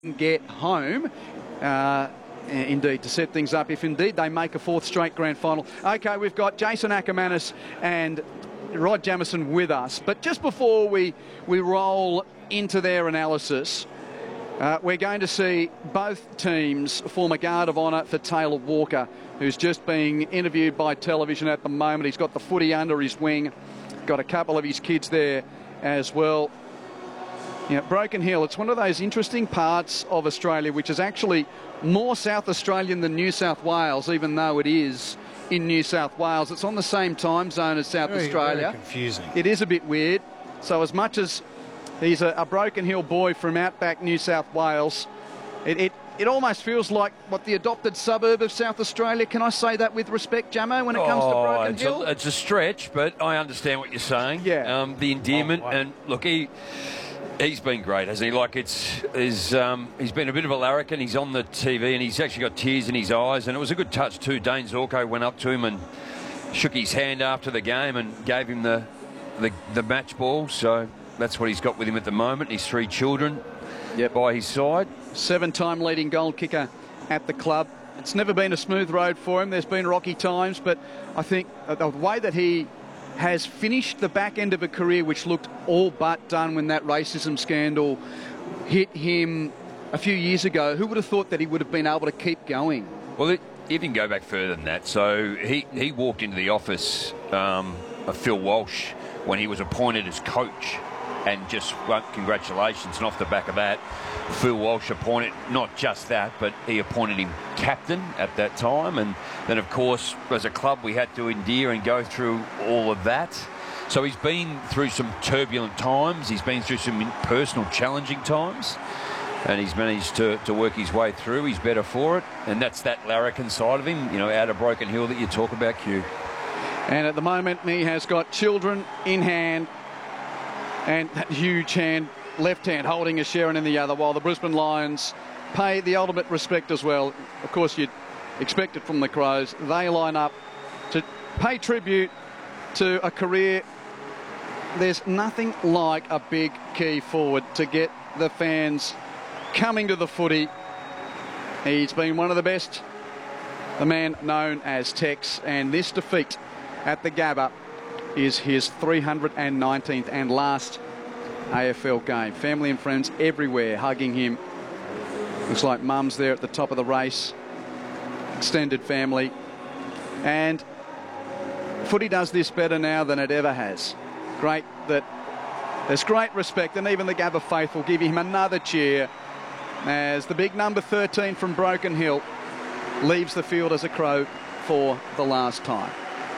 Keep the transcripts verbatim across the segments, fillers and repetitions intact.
get home, uh, indeed, to set things up if indeed they make a fourth straight grand final. Okay, we've got Jason Ackermanis and Rod Jamieson with us, but just before we, we roll into their analysis, uh, we're going to see both teams form a guard of honour for Taylor Walker, who's just being interviewed by television at the moment. He's got the footy under his wing, got a couple of his kids there as well. Yeah, Broken Hill, it's one of those interesting parts of Australia which is actually more South Australian than New South Wales, even though it is in New South Wales. It's on the same time zone as South very, Australia. Very confusing. It is a bit weird. So as much as he's a, a Broken Hill boy from outback New South Wales, it, it, it almost feels like, what, the adopted suburb of South Australia. Can I say that with respect, Jamo, when it comes oh, to Broken it's Hill? A, it's a stretch, but I understand what you're saying. Yeah. Um, the endearment, Oh, wow. and look, he... He's been great, hasn't he? Like, it's, is, um, he's been a bit of a larrikin. He's on the T V and he's actually got tears in his eyes. And it was a good touch too. Dane Zorko went up to him and shook his hand after the game and gave him the, the, the match ball. So that's what he's got with him at the moment. His three children Yep. by his side. Seven-time leading goal kicker at the club. It's never been a smooth road for him. There's been rocky times, but I think the way that he has finished the back end of a career which looked all but done when that racism scandal hit him a few years ago, who would have thought that he would have been able to keep going? Well, it, even go back further than that. So he, he walked into the office um, of Phil Walsh when he was appointed as coach, and just, well, congratulations. And off the back of that, Phil Walsh appointed, not just that, but he appointed him captain at that time. And then, of course, as a club, we had to endear and go through all of that. So he's been through some turbulent times. He's been through some personal challenging times. And he's managed to, to work his way through. He's better for it. And that's that larrikin side of him, you know, out of Broken Hill that you talk about, Q. And at the moment, he has got children in hand and that huge hand, left hand, holding a Sharon in the other, while the Brisbane Lions pay the ultimate respect as well. Of course, you'd expect it from the Crows. They line up to pay tribute to a career. There's nothing like a big key forward to get the fans coming to the footy. He's been one of the best, the man known as Tex, and this defeat at the Gabba is his three hundred nineteenth and last A F L game. Family and friends everywhere hugging him. Looks like mum's there at the top of the race. Extended family. And footy does this better now than it ever has. Great that there's great respect, and even the Gabba faithful give him another cheer as the big number thirteen from Broken Hill leaves the field as a Crow for the last time.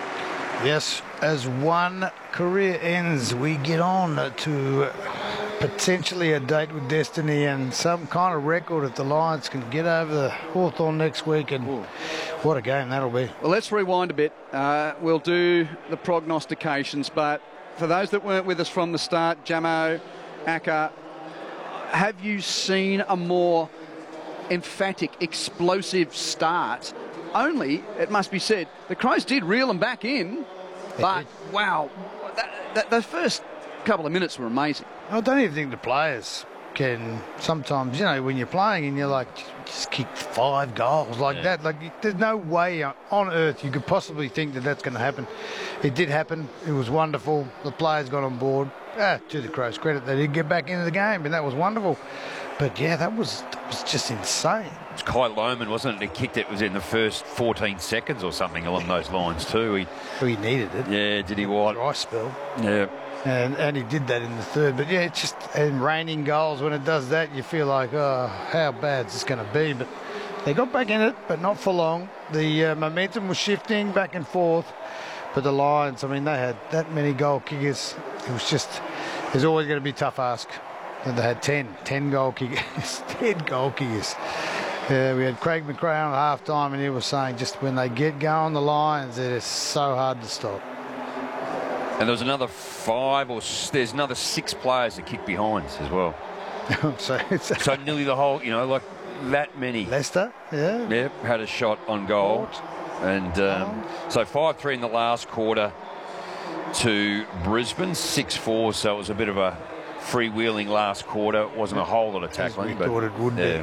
Yes, as one career ends, we get on to potentially a date with destiny and some kind of record if the Lions can get over the Hawthorn next week. And Ooh. What a game that'll be. Well, let's rewind a bit. Uh, we'll do the prognostications, but for those that weren't with us from the start, Jamo, Acker, have you seen a more emphatic, explosive start? Only, it must be said, the Crows did reel them back in, but wow, that, that, the first couple of minutes were amazing. I don't even think the players can sometimes, you know, when you're playing and you're like, just kick five goals like yeah. that. Like, there's no way on earth you could possibly think that that's going to happen. It did happen. It was wonderful. The players got on board. Ah, to the Crows' credit, they did get back into the game, and that was wonderful. But yeah, that was that was just insane. It's Kai Lohman, wasn't it? He kicked it, was in the first fourteen seconds or something along those lines too. He, he needed it. Yeah, did he what? Dry spell. Yeah. And and he did that in the third. But yeah, it's just, and raining goals, when it does that, you feel like, oh, how bad is this going to be? But they got back in it, but not for long. The uh, momentum was shifting back and forth. But the Lions, I mean, they had that many goal kickers. It was just, there's always going to be a tough ask. And they had ten, ten goal kickers, ten goal kickers. Uh, we had Craig McRae on at half time, and he was saying just when they get going, the Lions, it is so hard to stop. And there was another five or there's another six players that kicked behind as well. so, so nearly the whole, you know, like that many. Leicester, yeah. Yep, had a shot on goal. And um, so five three in the last quarter to Brisbane, six four, so it was a bit of a freewheeling last quarter. Wasn't a whole lot of tackling. we but, thought it would be. yeah.